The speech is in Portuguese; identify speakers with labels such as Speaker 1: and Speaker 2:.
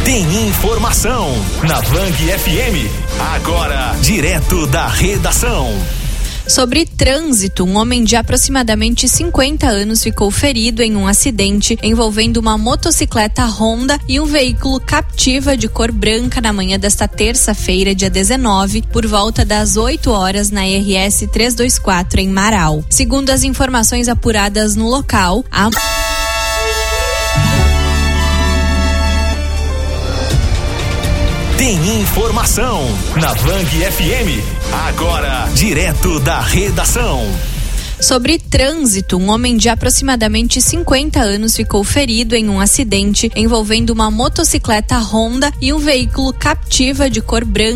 Speaker 1: Tem informação na Band FM. Agora, direto da redação.
Speaker 2: Sobre trânsito, um homem de aproximadamente 50 anos ficou ferido em um acidente envolvendo uma motocicleta Honda e um veículo Captiva de cor branca na manhã desta terça-feira, dia 19, por volta das 8 horas na RS 324 em Marau. Segundo as informações apuradas no local,
Speaker 1: Tem informação na Band FM. Agora, direto da redação.
Speaker 2: Sobre trânsito, um homem de aproximadamente 50 anos ficou ferido em um acidente envolvendo uma motocicleta Honda e um veículo Captiva de cor branca